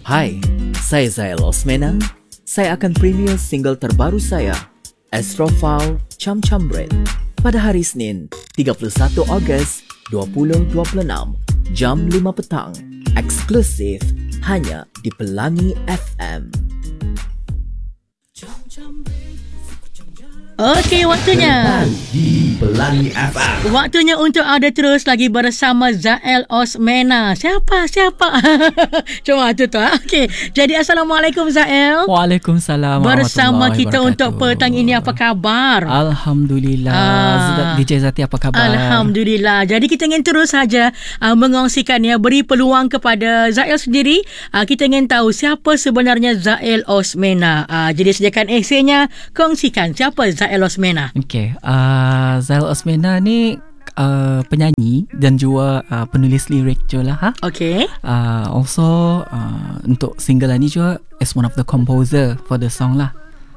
Hai, saya Zael Osmena. Saya akan premier single terbaru saya, Astrofile Cham Cham Bread, pada hari Isnin, 31 Ogos 2026, jam 5 petang. Eksklusif hanya di Pelangi FM. Okey, waktunya di Pelangi FM. Waktunya untuk ada terus lagi bersama Zael Osmena. Siapa? Cuma tu tu. Okey. Jadi Assalamualaikum Zael. Waalaikumsalam. Bersama kita untuk petang ini, apa khabar? Alhamdulillah. DJ Zati, apa khabar? Alhamdulillah. Jadi kita ingin terus saja mengongsikan, beri peluang kepada Zael sendiri. Kita ingin tahu siapa sebenarnya Zael Osmena. Jadi sediakan esenya, kongsikan siapa Zael Osmena. Okey, Zael Osmena ni penyanyi dan juga penulis lirik juga lah. Okey. Also untuk single ni juga as one of the composer for the song lah.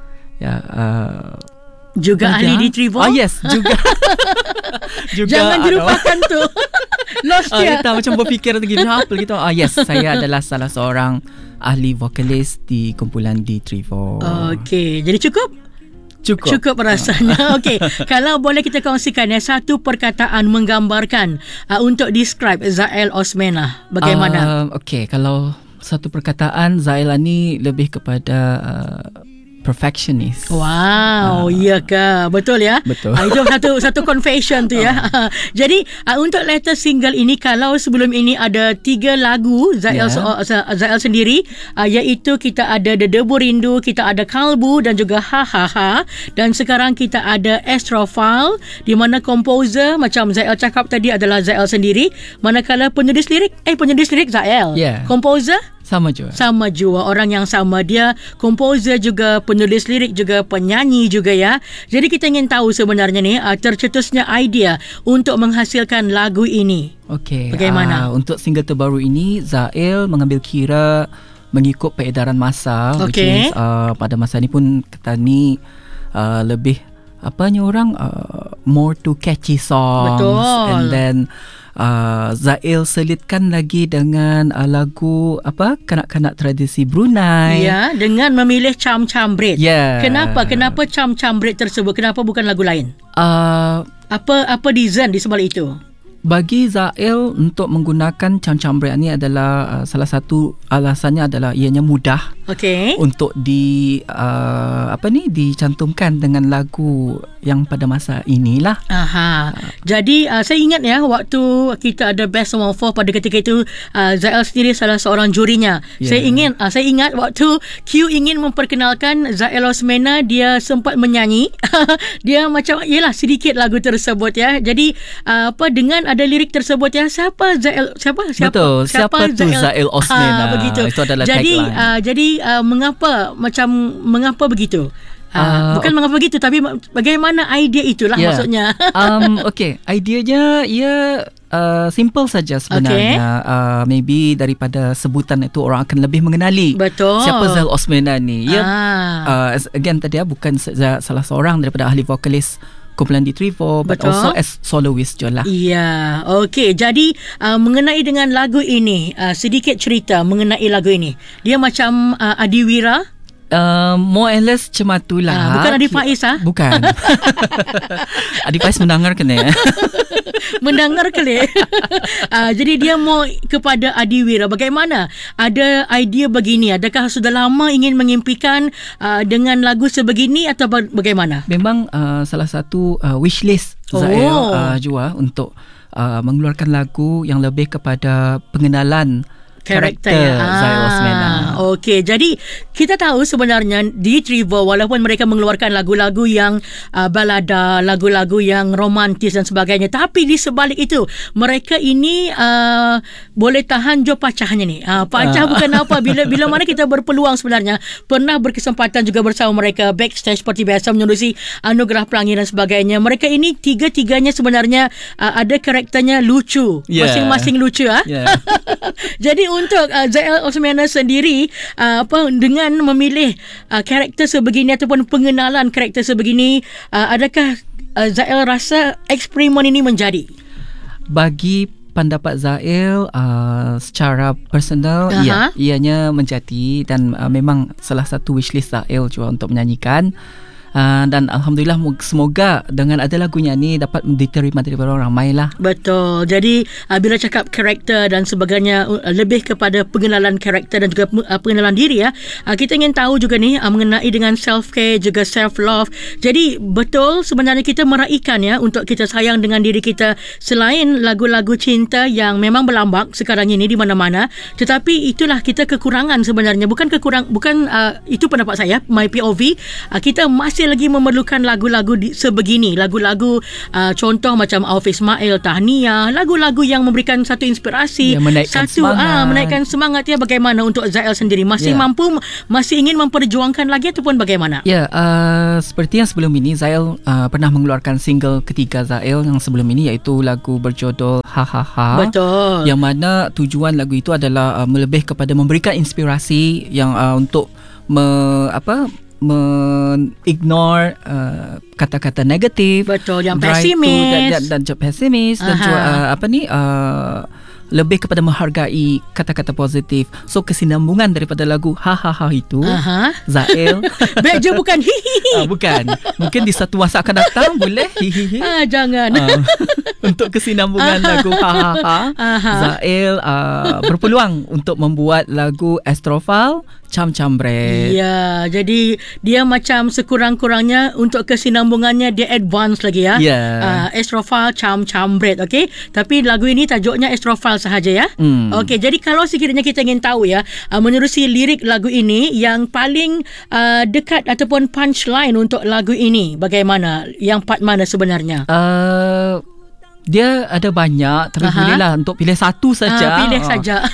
Juga ahli di Trivol. Oh yes, juga. Jangan dilupakan tu. Lost dia. Kita macam berfikir lagi apa gitu. Yes, saya adalah salah seorang ahli vokalis di kumpulan di Trivol. Okey, jadi Cukup rasanya. Okey, kalau boleh kita kongsikan satu perkataan menggambarkan untuk describe Zael Osmena. Bagaimana? Okey, kalau satu perkataan, Zael ni lebih kepada perfectionist. Wow, iya ke? Betul ya? Betul. Itu satu confession tu ya. Jadi untuk latest single ini, kalau sebelum ini ada 3 lagu Zael sendiri, iaitu kita ada Debu Rindu, kita ada Kalbu dan juga Ha Ha Ha, dan sekarang kita ada Astrofile, di mana komposer macam Zael cakap tadi adalah Zael sendiri, manakala penulis lirik Zael. Komposer sama juga orang yang sama. Dia komposer juga, penulis lirik juga, penyanyi juga ya. Jadi kita ingin tahu sebenarnya ni tercetusnya idea untuk menghasilkan lagu ini. Okey. Bagaimana? Untuk single terbaru ini, Zael mengambil kira mengikut peredaran masa, which is pada masa ni pun kita ni lebih more to catchy songs. Betul. And then Zael selitkan lagi dengan lagu kanak-kanak tradisi Brunei. Ya, dengan memilih Cham Cham Bread. Kenapa Cham Cham Bread tersebut? Kenapa bukan lagu lain? Apa design di sebalik itu? Bagi Zael, untuk menggunakan Cham Cham Bread ni adalah salah satu alasannya adalah ianya mudah untuk dicantumkan dengan lagu yang pada masa inilah. Jadi saya ingat waktu kita ada Best 114 pada ketika itu, Zael sendiri salah seorang jurinya. Saya ingat waktu Q ingin memperkenalkan Zael Osmena, dia sempat menyanyi. Dia macam sedikit lagu tersebut ya. Jadi dengan ada lirik tersebut siapa Zael? Betul. Siapa tu Zael Osmena? Begitu. Itu adalah tagline. Jadi mengapa begitu? Bukan mengapa begitu, tapi bagaimana idea itulah maksudnya. Okey, ideanya simple saja sebenarnya. Maybe daripada sebutan itu orang akan lebih mengenali siapa Zael Osmena ni. Again tadi bukan salah seorang daripada ahli vokalis kumpulan di Trivol, but also as soloist je lah. Ya, okey. Jadi mengenai dengan lagu ini, sedikit cerita mengenai lagu ini. Dia macam Adiwira. More or less macam itulah. Bukan Adi Faiz Bukan. Adi Faiz mendengar kena. Mendengar kali. Jadi dia mau kepada Adiwira. Bagaimana? Ada idea begini? Adakah sudah lama ingin mengimpikan dengan lagu sebegini atau bagaimana? Memang salah satu wishlist Zael juga untuk mengeluarkan lagu yang lebih kepada pengenalan karakter Zael Osmena. Okey, jadi kita tahu sebenarnya di Trivol, walaupun mereka mengeluarkan lagu-lagu yang balada, lagu-lagu yang romantis dan sebagainya, tapi di sebalik itu mereka ini boleh tahan pacahnya ni. Pacah bukan apa, bila mana kita berpeluang sebenarnya pernah berkesempatan juga bersama mereka backstage seperti biasa menerusi Anugerah Pelangi dan sebagainya. Mereka ini tiga-tiganya sebenarnya ada karakternya lucu. Masing-masing lucu. Jadi untuk Zael Osmena sendiri dengan memilih karakter sebegini ataupun pengenalan karakter sebegini, adakah Zael rasa eksperimen ini menjadi? Bagi pendapat Zail secara personal, ianya menjadi dan memang salah satu wishlist Zail juga untuk menyanyikan. Dan Alhamdulillah semoga dengan ada lagunya ni dapat diterima daripada orang ramai lah. Betul. Jadi bila cakap karakter dan sebagainya, lebih kepada pengenalan karakter dan juga pengenalan diri ya. Kita ingin tahu juga ni mengenai dengan self-care juga self-love. Jadi betul sebenarnya kita meraihkan ya untuk kita sayang dengan diri kita, selain lagu-lagu cinta yang memang berlambak sekarang ini di mana-mana, tetapi itulah kita kekurangan sebenarnya. Bukan itu pendapat saya, my POV. Kita masih lagi memerlukan lagu-lagu sebegini, lagu-lagu contoh macam Auf Ismail, Tahniah, lagu-lagu yang memberikan satu inspirasi, menaikkan semangat ya. Bagaimana untuk Zail sendiri, masih ingin memperjuangkan lagi ataupun bagaimana? Seperti yang sebelum ini Zail pernah mengeluarkan single ketiga Zail yang sebelum ini, iaitu lagu berjudul Ha Ha Ha. Betul. Yang mana tujuan lagu itu adalah melebih kepada memberikan inspirasi yang untuk ignore kata-kata negatif. Betul, yang pesimis dan pesimis dan juga lebih kepada menghargai kata-kata positif. So kesinambungan daripada lagu Ha Ha Ha itu, Zail Beja bukan hihihi. Bukan. Mungkin di satu masa akan datang boleh hihihi. Jangan. Untuk kesinambungan lagu Ha Ha Ha, Zail berpeluang untuk membuat lagu Astrofal Cham-Cham-Bret. Ya, jadi dia macam sekurang-kurangnya untuk kesinambungannya dia advance lagi ya. Astrofal Cham-Cham-Bret, okey. Tapi lagu ini tajuknya Astrofal sahaja ya. Okey, jadi kalau sekiranya kita ingin tahu ya, menerusi lirik lagu ini yang paling dekat ataupun punchline untuk lagu ini, bagaimana? Yang part mana sebenarnya? Dia ada banyak, tapi bolehlah untuk pilih satu saja. Pilih saja.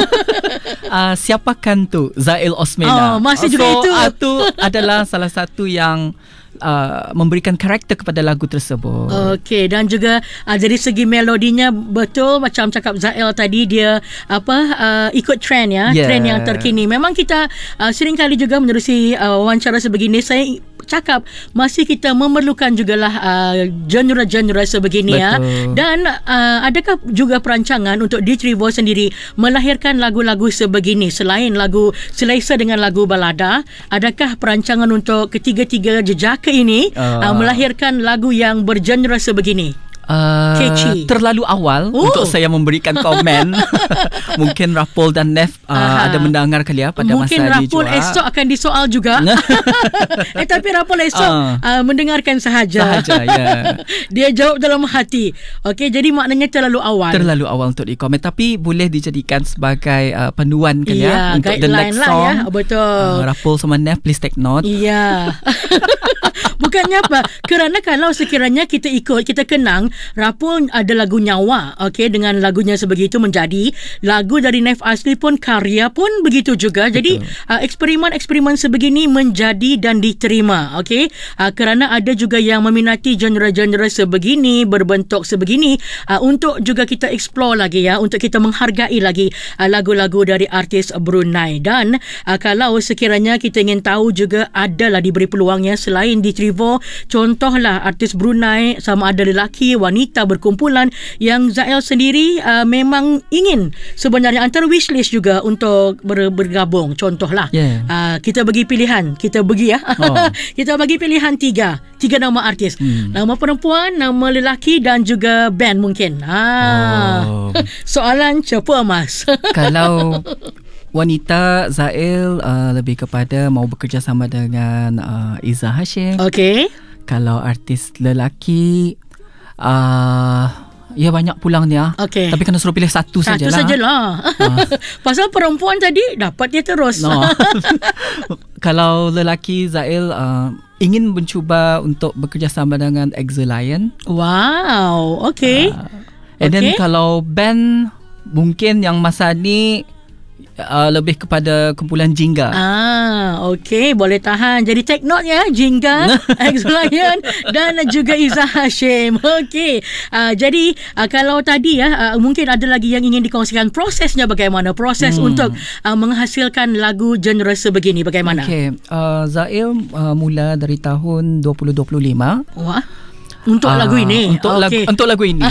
Siapakan tu? Zail Osmena. Masih juga itu. Itu adalah salah satu yang memberikan karakter kepada lagu tersebut. Okey, dan juga dari segi melodinya betul macam cakap Zail tadi, dia ikut trend ya, trend yang terkini. Memang kita seringkali juga menerusi wawancara sebegini, saya cakap masih kita memerlukan jugalah genre-genre sebegini. Betul. Ya. Dan adakah juga perancangan untuk di Trivo sendiri melahirkan lagu-lagu sebegini selain lagu selesa dengan lagu balada? Adakah perancangan untuk ketiga-tiga jejaka ini melahirkan lagu yang bergenre sebegini? Terlalu awal untuk saya memberikan komen. Mungkin Rapol dan Nef ada mendengar kali ya pada mungkin masa ini juga. Mungkin Rapol esok akan disoal juga. Tapi Rapol esok mendengarkan sahaja ya. Dia jawab dalam hati. Okey, jadi maknanya terlalu awal untuk dikomen. Tapi boleh dijadikan sebagai panduan kali ya untuk the next song. Betul. Rapol sama Nef, please take note. Ya. Bukannya apa, kerana kalau sekiranya kita kenang Rapol ada lagu Nyawa, okey, dengan lagunya sebegitu menjadi lagu dari Nef Asli pun karya pun begitu juga. Betul. Jadi eksperimen sebegini menjadi dan diterima, okey. Kerana ada juga yang meminati genre-genre sebegini, berbentuk sebegini, untuk juga kita explore lagi ya, untuk kita menghargai lagi lagu-lagu dari artis Brunei. Dan kalau sekiranya kita ingin tahu juga adalah diberi peluangnya selain di Trivo, contohlah artis Brunei sama ada lelaki wanita berkumpulan, yang Zail sendiri memang ingin sebenarnya antara wishlist juga untuk bergabung. Contohlah kita bagi pilihan, kita bagi pilihan tiga nama artis, nama perempuan, nama lelaki dan juga band mungkin. Soalan cepu emas. Kalau wanita, Zail lebih kepada mau bekerjasama dengan Izzah Hashim. Okey. Kalau artis lelaki, ya banyak pulang dia. Okay. Tapi kena suruh pilih satu sajalah. Satu sajalah. Pasal perempuan tadi dapat dia terus. Kalau lelaki, Zail ingin mencuba untuk bekerjasama dengan Exilion. Wow, okay. And then kalau band, mungkin yang masa ni lebih kepada kumpulan Jingga. Okey, boleh tahan. Jadi take note ya, Jingga, Exilion dan juga Izzah Hashim. Okey. Jadi kalau tadi ya, mungkin ada lagi yang ingin dikongsikan prosesnya bagaimana? Proses untuk menghasilkan lagu genre sebegini bagaimana? Okey, Zail mula dari tahun 2025. Wah. untuk lagu ini. Untuk lagu ini.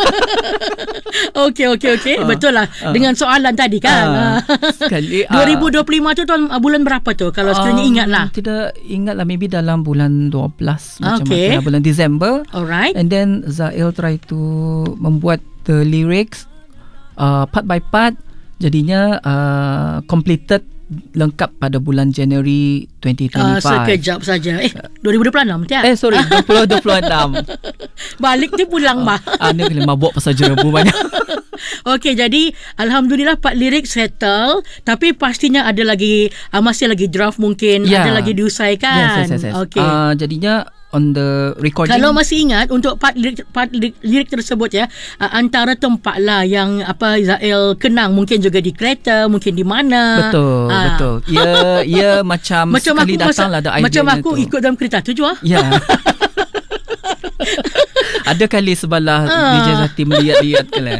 Okey. Betul lah. Dengan soalan tadi kan. Sekali 2025 tu tahun bulan berapa tu kalau sekiranya ingat lah? Tidak ingat lah, maybe dalam bulan 12 macam bulan Disember. Alright. And then Zail try to membuat the lyrics part by part, jadinya completed lengkap pada bulan Januari 2025. Sekejap saja. 2026 tak? Sorry, 2026. Balik tu pulang mah. Ni kena mabuk pasal jerebu banyak. Okey, jadi alhamdulillah part lirik settle, tapi pastinya ada lagi masih lagi draft mungkin, ada lagi diusaikan. Yes. Okey. Jadinya on the recording, kalau masih ingat untuk part lirik tersebut ya, antara tempat lah yang Zail kenang, mungkin juga di kereta, mungkin di mana. Betul. Ya macam sekali datang lah ada idea. Macam aku ikut dalam kereta tu juga. Ya. Ada kali sebelah DJ Zati melihat-lihat kan.